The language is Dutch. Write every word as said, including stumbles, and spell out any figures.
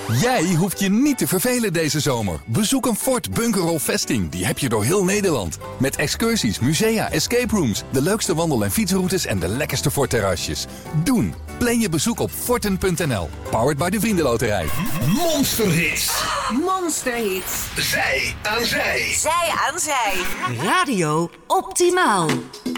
Jij hoeft je niet te vervelen deze zomer. Bezoek een Fort Bunkerol vesting. Die heb je door heel Nederland. Met excursies, musea, escape rooms, de leukste wandel- en fietsroutes en de lekkerste fortterrasjes. Doen. Plan je bezoek op forten punt n l. Powered by de Vriendenloterij. Monsterhits. Monsterhits. Zij aan zij. Zij aan zij. Radio Optimaal.